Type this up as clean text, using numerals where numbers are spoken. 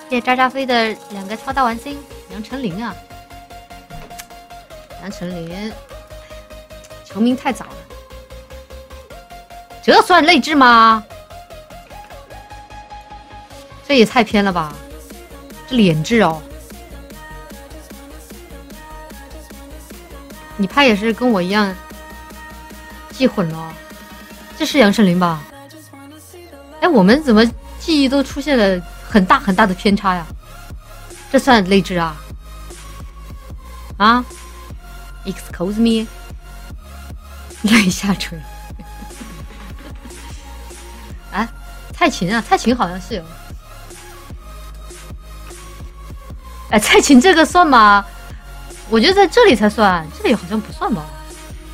谢谢渣渣飞的2个超大玩星，杨丞琳啊，杨丞琳，成名太早了，这算内置吗？这也太偏了吧，这脸质哦。你拍也是跟我一样记混了，这是杨丞琳吧？哎，我们怎么记忆都出现了很大很大的偏差呀？这算内置啊？啊 ？Excuse me， 来下垂。哎，蔡琴啊，蔡琴好像是有。哎，蔡琴这个算吗？我觉得在这里才算，这里好像不算吧。